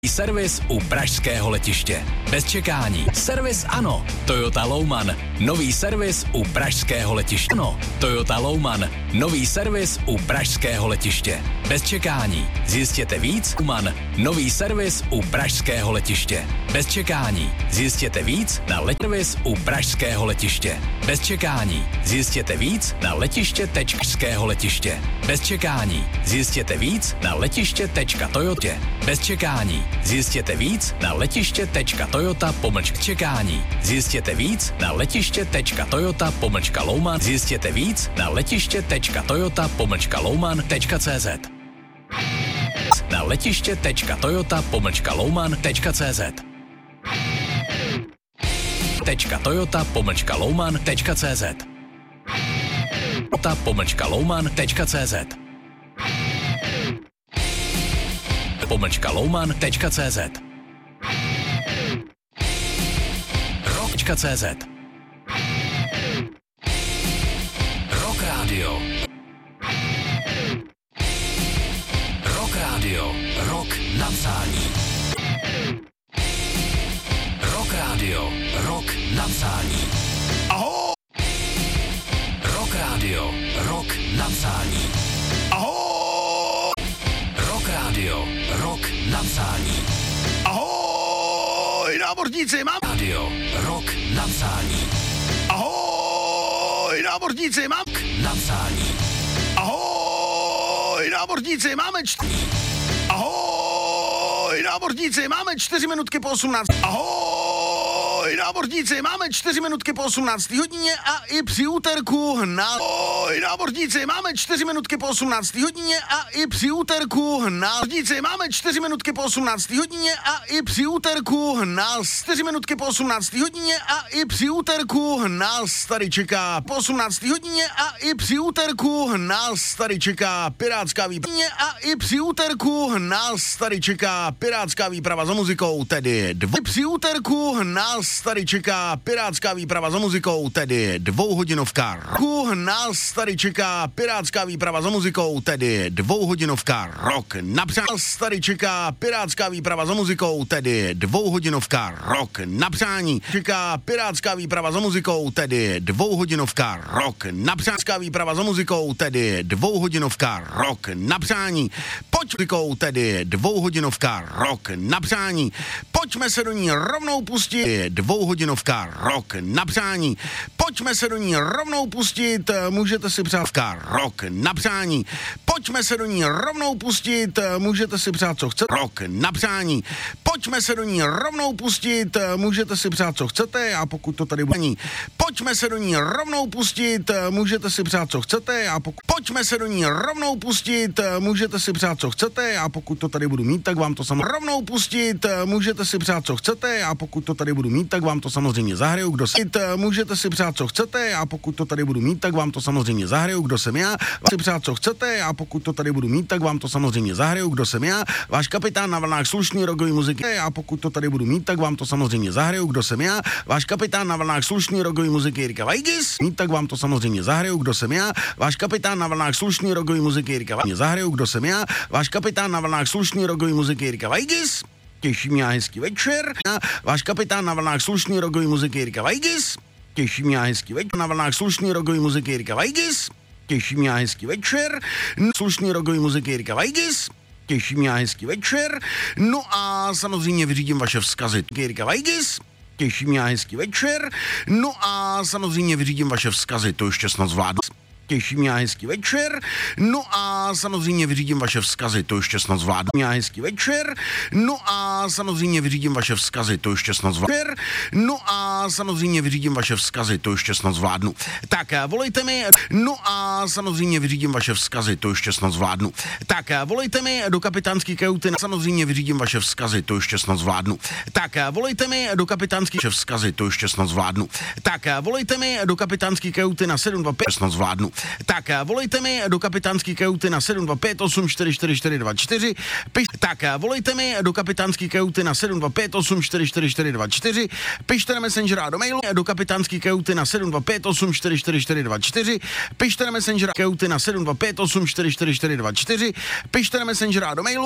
Servis u pražského letiště. Bez čekání. Servis ano. Toyota Louman. Nový servis u pražského letiště. Ano. Toyota Louman. Nový servis u pražského letiště. Bez čekání. Zjistěte víc. Louman. Nový servis u pražského letiště. Bez čekání. Zjistěte víc na servis u pražského letiště. Bez čekání. Zjistěte víc na letiště.pražského letiště. Bez čekání. Zjistěte víc na letiště.toyota. Bez čekání. Zjistěte víc na letiště.toyota-čekání. Zjistěte víc na letiště.toyota-louman. Zjistěte víc na letiště.toyota-louman.cz. Na letiště.toyota-louman.cz. Toyota-louman.cz. Toyota-louman.cz. louman.cz. Rock.cz. Rock Radio. Rock Radio. Rock na psání. Rock Radio. Rock na psání. Ahoj! Rock Radio. Rock na psání. Ahoj! Rock Radio. Rock na psání. Ahoj, námořníci, mám... Radio. Rock na psání. Ahoj, námořníci, mám... Na psání. Ahoj, námořníci, máme... Ahoj, námořníci, máme 4 minutky po 18. Ahoj, námořníci, máme 4 minutky po 18. hodině a i při úterku na... Ahoj, námořníci, máme 4 minutky po 18. hodině a i při úterku na... Námořníci, máme 4 minutky po 18. hodině a i při úterku na 4 minutky po 18. hodině a i při úterku nás tady čeká po 18. hodině a i při úterku nás tady čeká pirátská výprava a i při úterku nás tady čeká pirátská výprava za muzikou, tedy při úterku nás tady čeká pirátská výprava za muzikou, tedy dvouhodinovka. Nás tady čeká pirátská výprava za muzikou, tedy dvouhodinovka rock napřání. Nás tady čeká pirátská výprava za muzikou, tedy dvouhodinovka rock napřání. Čeká pirátská výprava za muzikou, tedy dvouhodinovka rock napřání. Výprava za muzikou, tedy dvouhodinovka rock napřání. Pojď muzikou, tedy dvouhodinovka rock napřání. Pojďme se do ní rovnou pustit, dvouhodinovka rock napřání. Pojďme se do ní rovnou pustit, můžete si přát rock napřání. Pojďme se do ní rovnou pustit, můžete si přát co chcete, rock napřání. Pojďme se do ní rovnou pustit, můžete si přát co chcete a pokud to tady bude. Pojďme se do ní rovnou pustit, můžete si přát co chcete a pokud... Pojďme se do ní rovnou pustit, můžete si přát co chcete a pokud to tady budu mít, tak vám to samozřejmě rovnou pustit, můžete si přát co chcete a pokud to tady budu mít, tak vám to samozřejmě zahraju, kdo si můžete si přát co chcete a pokud to tady budu mít, tak vám to samozřejmě zahraju, kdo jsem já. Si přát co chcete a pokud to tady budu mít, tak vám to samozřejmě zahraju, kdo jsem já. Váš kapitán na vlnách slušný rokový muziky a pokud to tady budu mít, tak vám to samozřejmě zahraju, kdo jsem já. Váš kapitán na vlnách slušný rokový muziky Jirka Vajgis, mít, tak vám to samozřejmě zahraju, kdo jsem já. Váš kapitán na vlnách slušný rokový muziky Jirka Vajgis, zahraju, kdo jsem já. Váš kapitán na vlnách slušný rokový muziky Jirka Vajgis. Těší mě hezký večer. Váš kapitán na vlnách slušný rokový muziky Jirka Vajgis. Těší mě hezký večer. Na vlnách slušný rokový muziky Jirka Vajgis. Těší mě hezký večer. Slušný rokový muziky Jirka Vajgis. Těší mě hezký večer. No a samozřejmě vyřídím vaše vzkazy. Jirka Vajgis. Těší mě hezký večer. No a samozřejmě vyřídím vaše vzkazy. To ještě snad zvládnu. Těší mě hezký večer. No a samozřejmě vyřídím vaše vzkazy, to ještě snad zvládnu. Mě hezký večer. No a samozřejmě vyřídím vaše vzkazy, to ještě snad zvládnu. No a samozřejmě vyřídím vaše vzkazy, to ještě snad zvládnu. Tak volejte mi. No a samozřejmě vyřídím vaše vzkazy, to ještě snad zvládnu. Tak volejte mi do kapitánské kajuty. Samozřejmě vyřídím vaše vzkazy, to ještě snad zvládnu. Tak volejte mi do kapitánské vzkazy, to ještě snad zvládnu. Tak volejte mi do kapitánské kajuty na 725, snad zvládnu. Tak volejte mi do kapitánské kajuty na 725844424. Tak volejte mi do kapitánské kajuty na 725844424. Pište na Messengera do mailu do kapitánské kajuty na 725844424. Pište na Messengera kajuty na 725844424. Pište na Messengera do mailu